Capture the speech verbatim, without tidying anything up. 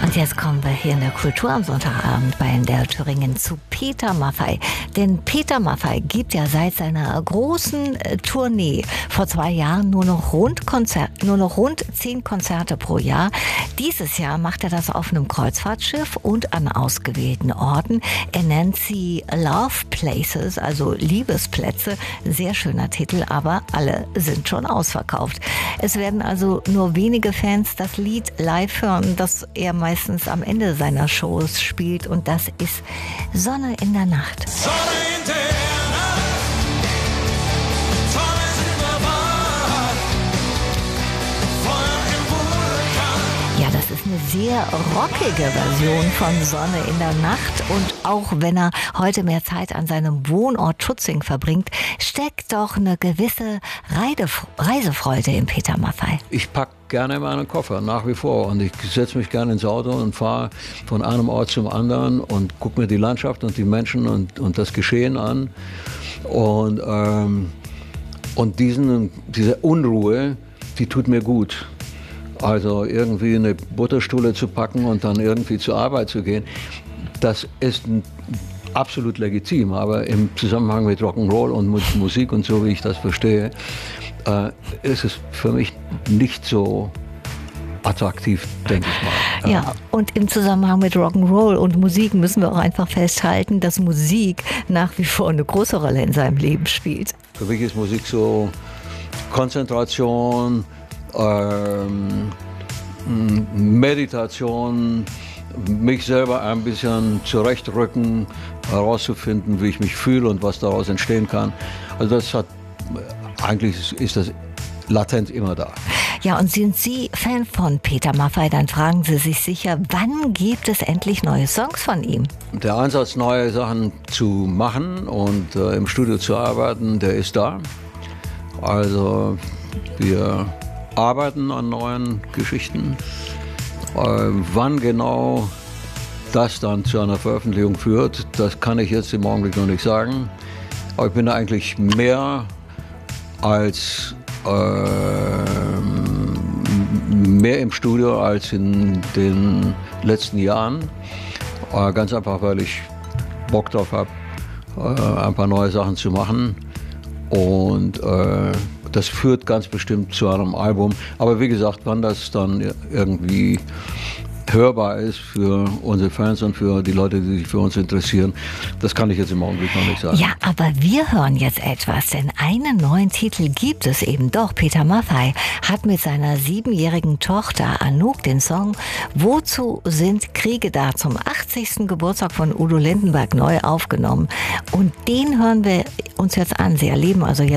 Und jetzt kommen wir hier in der Kultur am Sonntagabend bei N D R Thüringen zu Peter Maffay. Denn Peter Maffay gibt ja seit seiner großen Tournee vor zwei Jahren nur noch rund, Konzert, nur noch rund zehn Konzerte pro Jahr. Dieses Jahr macht er das auf einem Kreuzfahrtschiff und an ausgewählten Orten. Er nennt sie Love Places, also Liebesplätze. Sehr schöner Titel, aber alle sind schon ausverkauft. Es werden also nur wenige Fans das Lied live hören, das er meistens am Ende seiner Shows spielt, und das ist Sonne in der Nacht. Sonne in der Nacht, Sonne sind bewahrt, Feuer im Vulkan. Ja, das ist eine sehr rockige Version von Sonne in der Nacht, und auch wenn er heute mehr Zeit an seinem Wohnort Tutzing verbringt, steckt doch eine gewisse Reidef- Reisefreude in Peter Maffay. Ich packe gerne meinen Koffer, nach wie vor. Und ich setze mich gerne ins Auto und fahre von einem Ort zum anderen und gucke mir die Landschaft und die Menschen und, und das Geschehen an. Und, ähm, und diesen, diese Unruhe, die tut mir gut. Also irgendwie eine Butterstulle zu packen und dann irgendwie zur Arbeit zu gehen, das ist ein absolut legitim, aber im Zusammenhang mit Rock'n'Roll und mit Musik und so, wie ich das verstehe, äh, ist es für mich nicht so attraktiv, denke ich mal. Ja, und im Zusammenhang mit Rock'n'Roll und Musik müssen wir auch einfach festhalten, dass Musik nach wie vor eine große Rolle in seinem Leben spielt. Für mich ist Musik so Konzentration, ähm, Meditation, mich selber ein bisschen zurechtrücken, herauszufinden, wie ich mich fühle und was daraus entstehen kann. Also das hat, eigentlich ist das latent immer da. Ja, und sind Sie Fan von Peter Maffay, dann fragen Sie sich sicher, wann gibt es endlich neue Songs von ihm? Der Ansatz, neue Sachen zu machen und äh, im Studio zu arbeiten, der ist da. Also wir arbeiten an neuen Geschichten. Äh, wann genau das dann zu einer Veröffentlichung führt, das kann ich jetzt im Augenblick noch nicht sagen. Aber ich bin da eigentlich mehr als äh, mehr im Studio als in den letzten Jahren. Äh, ganz einfach, weil ich Bock drauf habe, äh, ein paar neue Sachen zu machen. Und äh, das führt ganz bestimmt zu einem Album. Aber wie gesagt, wann das dann irgendwie hörbar ist für unsere Fans und für die Leute, die sich für uns interessieren, das kann ich jetzt im Augenblick noch nicht sagen. Ja, aber wir hören jetzt etwas, denn einen neuen Titel gibt es eben doch. Peter Maffay hat mit seiner siebenjährigen Tochter Anouk den Song Wozu sind Kriege da zum achtzigsten Geburtstag von Udo Lindenberg neu aufgenommen. Und den hören wir uns jetzt an. Sie erleben also jetzt